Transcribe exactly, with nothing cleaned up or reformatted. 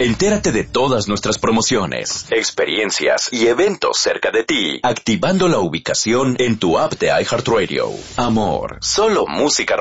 Entérate de todas nuestras promociones, experiencias y eventos cerca de ti, activando la ubicación en tu app de iHeartRadio. Amor, solo música